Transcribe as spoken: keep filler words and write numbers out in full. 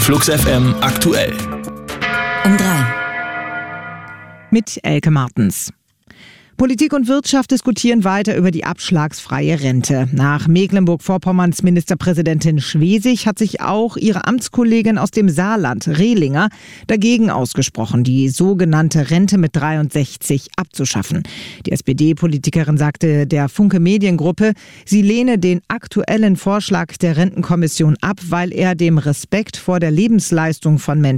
Flux F M aktuell. Um drei. Mit Elke Martens. Politik und Wirtschaft diskutieren weiter über die abschlagsfreie Rente. Nach Mecklenburg-Vorpommerns Ministerpräsidentin Schwesig hat sich auch ihre Amtskollegin aus dem Saarland, Rehlinger, dagegen ausgesprochen, die sogenannte Rente mit dreiundsechzig abzuschaffen. Die S P D-Politikerin sagte der Funke Mediengruppe, sie lehne den aktuellen Vorschlag der Rentenkommission ab, weil er dem Respekt vor der Lebensleistung von Menschen